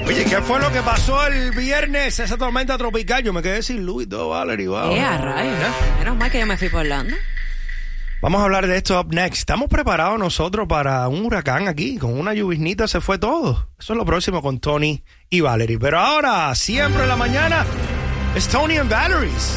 Oye, ¿qué fue lo que pasó el viernes? Esa tormenta tropical. Yo me quedé sin luz y todo, Valerie. Wow. A rayos. Menos mal que yo me fui por Orlando. Vamos a hablar de esto up next. Estamos preparados nosotros para un huracán aquí. Con una lluviznita se fue todo. Eso es lo próximo con Tony y Valerie. Pero ahora, siempre en la mañana, es Tony and Valerie's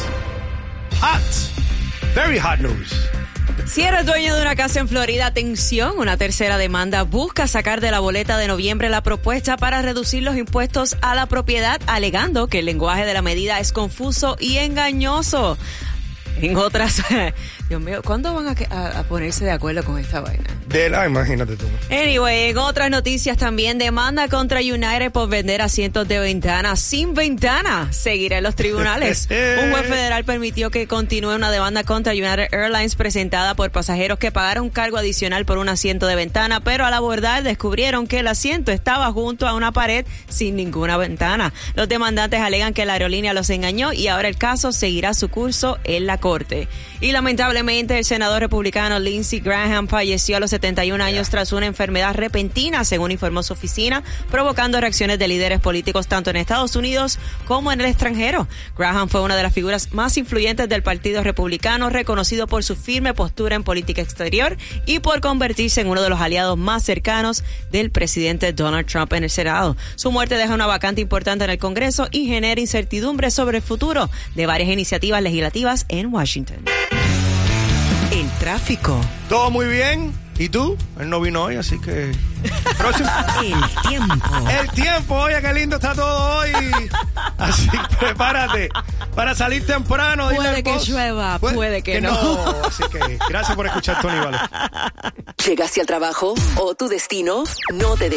Hot, Very Hot News. Si eres dueño de una casa en Florida, atención, una tercera demanda busca sacar de la boleta de noviembre la propuesta para reducir los impuestos a la propiedad, alegando que el lenguaje de la medida es confuso y engañoso. En otras, Dios mío, ¿cuándo van a ponerse de acuerdo con esta vaina? Imagínate tú. Anyway, en otras noticias también, demanda contra United por vender asientos de ventanas sin ventana. Seguirá en los tribunales. Un juez federal permitió que continúe una demanda contra United Airlines presentada por pasajeros que pagaron un cargo adicional por un asiento de ventana, pero al abordar descubrieron que el asiento estaba junto a una pared sin ninguna ventana. Los demandantes alegan que la aerolínea los engañó y ahora el caso seguirá su curso en la corte. Y lamentablemente el senador republicano Lindsey Graham falleció a los 71 años tras una enfermedad repentina, según informó su oficina, provocando reacciones de líderes políticos tanto en Estados Unidos como en el extranjero. Graham fue una de las figuras más influyentes del Partido Republicano, reconocido por su firme postura en política exterior y por convertirse en uno de los aliados más cercanos del presidente Donald Trump en el Senado. Su muerte deja una vacante importante en el Congreso y genera incertidumbre sobre el futuro de varias iniciativas legislativas en Washington. El tráfico. Todo muy bien. ¿Y tú? Él no vino hoy, así que... Próximo. El tiempo. El tiempo. Oye, qué lindo está todo hoy. Así que prepárate para salir temprano. Puede que llueva, puede que no. Así que gracias por escuchar, Tony Vale. ¿Llegaste al trabajo o tu destino? No te